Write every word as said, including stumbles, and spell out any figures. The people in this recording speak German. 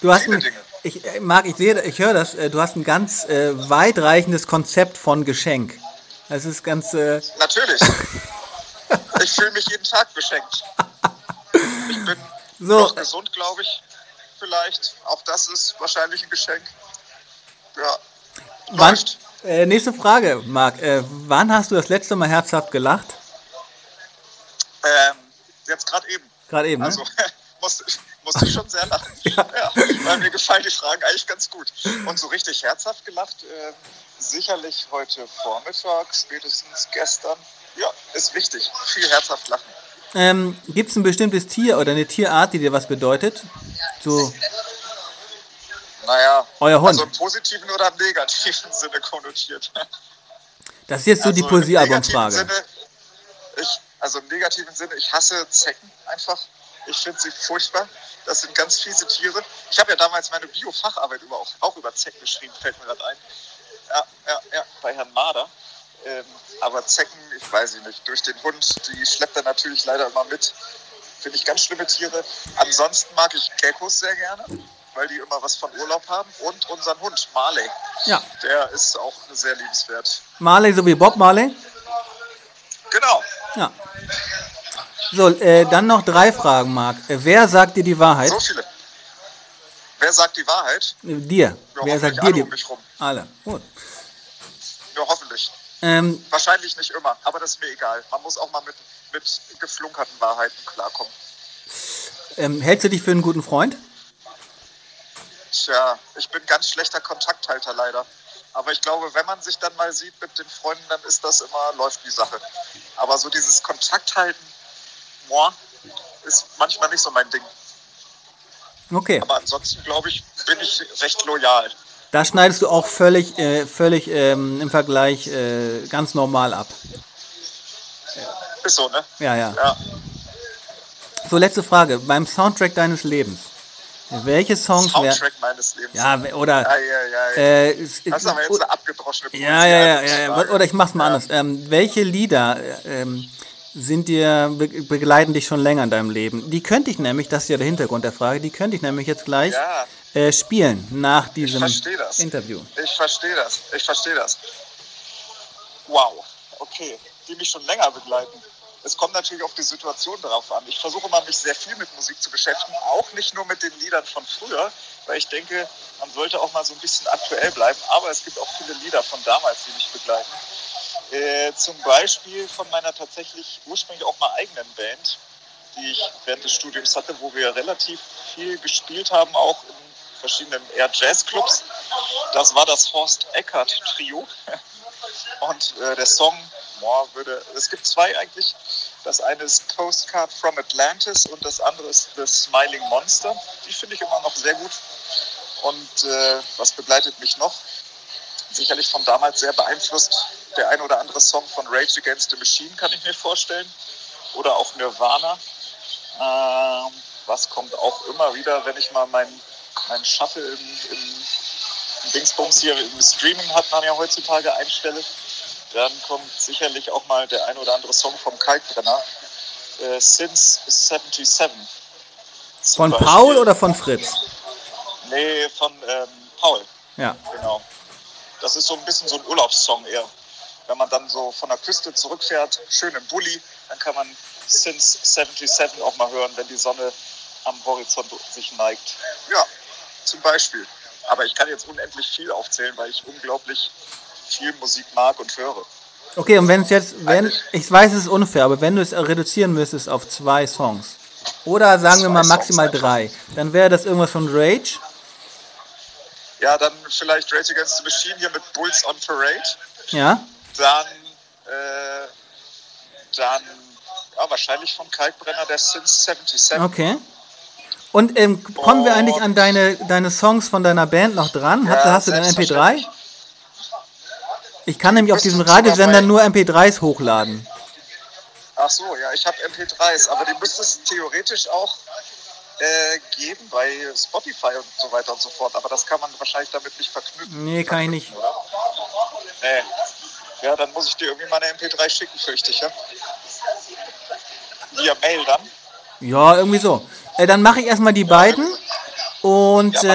Du hast viele ein, Dinge. ich äh, Marc, ich sehe, ich höre das, äh, du hast ein ganz äh, weitreichendes Konzept von Geschenk. Das ist ganz, äh, Natürlich. Ich fühle mich jeden Tag beschenkt. Ich bin so, noch äh, gesund, glaube ich, vielleicht. Auch das ist wahrscheinlich ein Geschenk. Ja, wann, läuft. äh, nächste Frage, Marc, äh, wann hast du das letzte Mal herzhaft gelacht? Ähm, jetzt gerade eben. Gerade eben, ne? Also musste, ich, musste ich schon sehr lachen. Ja, weil mir gefallen die Fragen eigentlich ganz gut. Und so richtig herzhaft gelacht, ähm, sicherlich heute Vormittag, spätestens gestern. Ja, ist wichtig. Viel herzhaft lachen. Ähm, Gibt es ein bestimmtes Tier oder eine Tierart, die dir was bedeutet? So, Naja, euer also Hund. im positiven oder im negativen Sinne konnotiert. Das ist jetzt so die Also im negativen Poesiealbumfrage. Sinne, ich, also im negativen Sinne, ich hasse Zecken einfach. Ich finde sie furchtbar. Das sind ganz fiese Tiere. Ich habe ja damals meine Bio-Facharbeit über, auch, auch über Zecken geschrieben, fällt mir gerade ein. Ja, ja, ja, bei Herrn Mader. Ähm, aber Zecken, ich weiß ich nicht, durch den Hund, die schleppt er natürlich leider immer mit. Finde ich ganz schlimme Tiere. Ansonsten mag ich Geckos sehr gerne, weil die immer was von Urlaub haben. Und unseren Hund, Marley. Ja, Der ist auch sehr liebenswert. Marley so wie Bob Marley? Genau. Ja. So, äh, dann noch drei Fragen, Marc. Äh, wer sagt dir die Wahrheit? So viele. Wer sagt die Wahrheit? Äh, dir. Ja, Wer hoffentlich sagt dir alle die? um mich rum. Alle. Gut. Ja, hoffentlich. Ähm, Wahrscheinlich nicht immer, aber das ist mir egal. Man muss auch mal mit, mit geflunkerten Wahrheiten klarkommen. ähm, hältst du dich für einen guten Freund? Tja, ich bin ganz schlechter Kontakthalter leider. Aber ich glaube, wenn man sich dann mal sieht mit den Freunden, dann ist das immer, läuft die Sache. Aber so dieses Kontakthalten, boah, ist manchmal nicht so mein Ding. Okay. Aber ansonsten, glaube ich, bin ich recht loyal. Da schneidest du auch völlig, äh, völlig ähm, im Vergleich äh, ganz normal ab. Ist so, ne? Ja, ja. Ja. So, letzte Frage. Beim Soundtrack deines Lebens. Welche Songs wären... Soundtrack meines Lebens. Ja, oder... Ja, ja, ja. Äh, es- Das ist aber jetzt eine abgedroschene Poesie. Ja, ja, ja, ja, ja. Frage. Oder ich mach's mal Ja. anders. Ähm, welche Lieder äh, ähm, sind dir, be begleiten dich schon länger in deinem Leben? Die könnte ich nämlich, das ist ja der Hintergrund der Frage, die könnte ich nämlich jetzt gleich Ja. äh, spielen nach Ich diesem verstehe das. Interview. Ich verstehe das. Ich verstehe das. Wow. Okay. Die mich schon länger begleiten. Es kommt natürlich auf die Situation darauf an. Ich versuche immer, mich sehr viel mit Musik zu beschäftigen. Auch nicht nur mit den Liedern von früher, weil ich denke, man sollte auch mal so ein bisschen aktuell bleiben. Aber es gibt auch viele Lieder von damals, die mich begleiten. Äh, zum Beispiel von meiner tatsächlich ursprünglich auch mal eigenen Band, die ich während des Studiums hatte, wo wir relativ viel gespielt haben, auch in verschiedenen eher Jazzclubs. Das war das Horst Eckert Trio. Und äh, der Song, boah, würde, es gibt zwei eigentlich. Das eine ist Postcard from Atlantis und das andere ist The Smiling Monster. Die finde ich immer noch sehr gut. Und äh, was begleitet mich noch? Sicherlich von damals sehr beeinflusst. Der ein oder andere Song von Rage Against the Machine kann ich mir vorstellen. Oder auch Nirvana. Ähm, was kommt auch immer wieder, wenn ich mal meinen mein Shuffle im, im, im Dingsbums hier im Streaming hat man ja heutzutage einstelle. Dann kommt sicherlich auch mal der ein oder andere Song vom Kalkbrenner. Äh, Since siebenundsiebzig. Von Beispiel. Paul oder von Fritz? Nee, von ähm, Paul. Ja. Genau. Das ist so ein bisschen so ein Urlaubssong eher. Wenn man dann so von der Küste zurückfährt, schön im Bulli, dann kann man Since siebenundsiebzig auch mal hören, wenn die Sonne am Horizont sich neigt. Ja, zum Beispiel. Aber ich kann jetzt unendlich viel aufzählen, weil ich unglaublich viel Musik mag und höre. Okay, und wenn es jetzt, wenn, ich weiß, es ist unfair, aber wenn du es reduzieren müsstest auf zwei Songs, oder sagen wir Zwei mal Songs maximal einfach. drei, dann wäre das irgendwas von Rage. Ja, dann vielleicht Rage Against the Machine hier mit Bulls on Parade. Ja. Dann, äh, dann, ja, wahrscheinlich vom Kalkbrenner der Since siebenundsiebzig. Okay. Und ähm, kommen wir eigentlich an deine, deine Songs von deiner Band noch dran? Hast, Ja, hast du den M P drei? selbstverständlich. Ich kann nämlich auf diesen Müsstest du mal Radiosender bei- nur M P dreis hochladen. Ach so, ja, ich habe M P dreis, aber die müsste es theoretisch auch äh, geben bei Spotify und so weiter und so fort. Aber das kann man wahrscheinlich damit nicht verknüpfen. Nee, kann ich nicht. Oder? Nee. Ja, dann muss ich dir irgendwie mal eine M P drei schicken, fürchte ich, ja? Via Mail dann. Ja, irgendwie so. Äh, dann mache ich erstmal die beiden und Ja, äh,